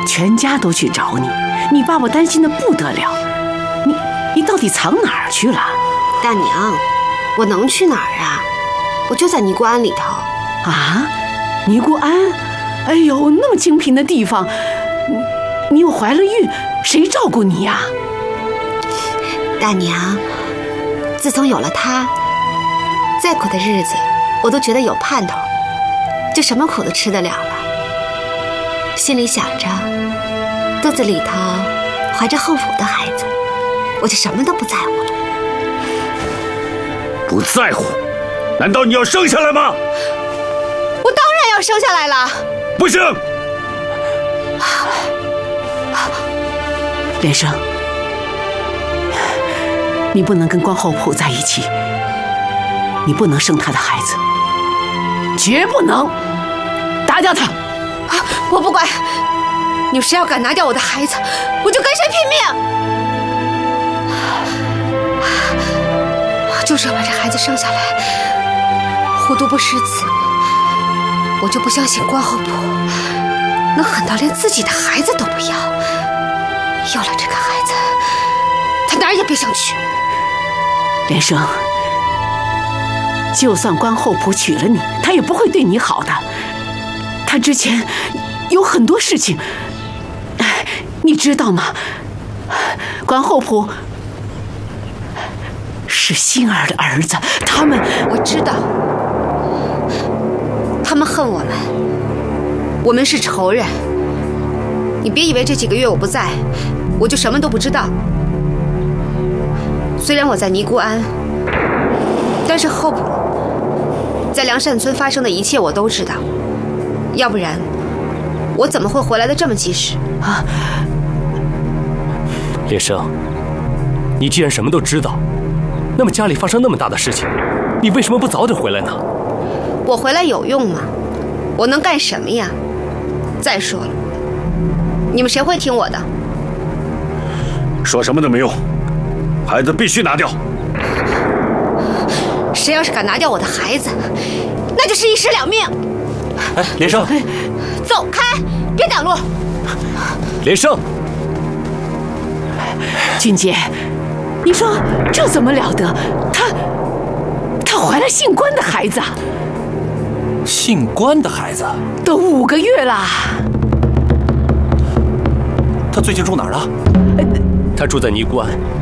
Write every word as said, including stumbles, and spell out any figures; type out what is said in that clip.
全家都去找你，你爸爸担心的不得了。你你到底藏哪儿去了？ 大娘，我能去哪儿啊？我就在尼姑庵里头。 啊，尼姑庵？哎呦，那么清贫的地方，你你又怀了孕，谁照顾你呀？ 大娘，自从有了他，再苦的日子我都觉得有盼头，就什么苦都吃得了了。心里想着，肚子里头怀着后母的孩子，我就什么都不在乎了。 不在乎？难道你要生下来吗？ 我当然要生下来了。 不行！ 连生，你不能跟关后仆在一起，你不能生他的孩子，绝不能！打掉他！ 啊，我不管，你们谁要敢拿掉我的孩子，我就跟谁拼命！就是要把这孩子生下来，糊涂不识字，我就不相信关后仆能狠到连自己的孩子都不要。有了这个孩子，他哪儿也别想去。 连生，就算关后仆娶了你，他也不会对你好的。他之前有很多事情，你知道吗？关后仆是馨儿的儿子，他们…… 我知道，他们恨我们，我们是仇人。你别以为这几个月我不在，我就什么都不知道。虽然我在尼姑庵，但是后仆在梁善村发生的一切我都知道，要不然我怎么会回来的这么及时啊？ 连生，你既然什么都知道，那么家里发生那么大的事情，你为什么不早点回来呢？ 我回来有用吗？我能干什么呀？再说了，你们谁会听我的？ 说什么都没用，孩子必须拿掉。 谁要是敢拿掉我的孩子，那就是一尸两命。 哎，连生， 走开，别挡路。 连生， 君姐，你说这怎么了得？她她怀了姓关的孩子啊！ 姓关的孩子都五个月了。 他最近住哪儿了？他住在尼姑庵，